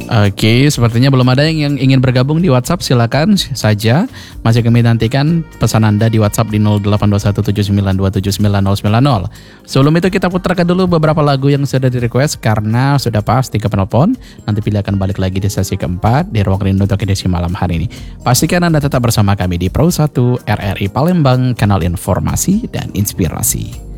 Oke, sepertinya belum ada yang ingin bergabung di WhatsApp, silakan saja. Masih kami nantikan pesan Anda di WhatsApp di 082179279090. Sebelum itu kita putarkan dulu beberapa lagu yang sudah di-request karena sudah pas 3 penelpon. Nanti pilih akan balik lagi di sesi keempat di Ruang Rindu untuk edisi malam hari ini. Pastikan Anda tetap bersama kami di Pro 1 RRI Palembang, kanal informasi dan inspirasi.